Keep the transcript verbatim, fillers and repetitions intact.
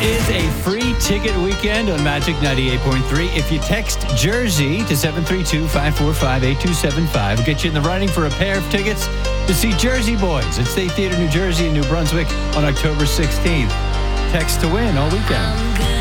is a free ticket weekend on Magic ninety-eight point three. If you text Jersey to seven three two, five four five, eight two seven five, we'll get you in the running for a pair of tickets to see Jersey Boys at State Theater, New Jersey and New Brunswick on October sixteenth. Text to win all weekend.